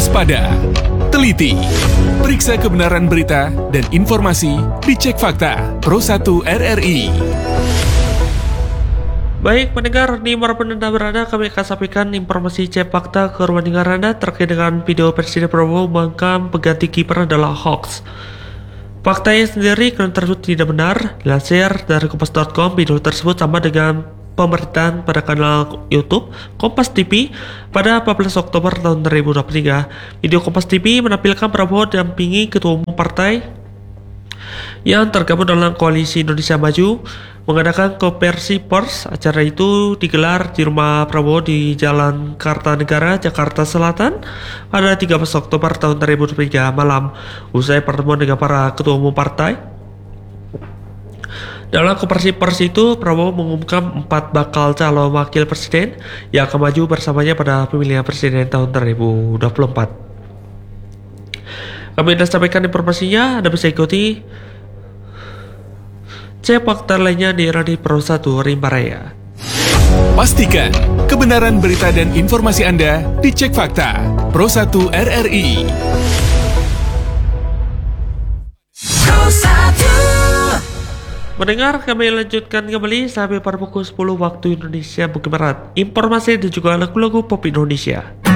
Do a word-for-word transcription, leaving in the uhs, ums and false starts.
waspada, teliti, periksa kebenaran berita dan informasi, dicek fakta, Pro satu R R I. Baik pendengar, di manapun Anda berada, kami akan sampaikan informasi cek fakta ke ruang dengar Anda terkait dengan video Presiden Prabowo mengangkat pengganti kiper adalah hoax. Faktanya sendiri klaim tersebut tidak benar. Dilansir dari kompas titik com, video tersebut sama dengan pemberitaan pada kanal YouTube Kompas T V pada empat belas Oktober tahun dua ribu dua puluh tiga. Video Kompas T V menampilkan Prabowo dampingi Ketua Umum Partai yang tergabung dalam Koalisi Indonesia Maju mengadakan konferensi pers. Acara itu digelar di rumah Prabowo di Jalan Kartanegara, Jakarta Selatan pada tiga belas Oktober tahun dua ribu dua puluh tiga malam. Usai pertemuan dengan para Ketua Umum Partai, dalam konferensi pers itu, Prabowo mengumumkan empat bakal calon wakil presiden yang akan maju bersamanya pada pemilihan presiden tahun dua ribu dua puluh empat. Kami sudah sampaikan informasinya, Anda bisa ikuti cek fakta lainnya di Radio Pro satu Rimba Raya. Pastikan kebenaran berita dan informasi Anda dicek fakta, Pro satu R R I. Mendengar, kami lanjutkan kembali sampai pada pukul sepuluh waktu Indonesia bagian Barat. Informasi dan juga lagu-lagu pop Indonesia.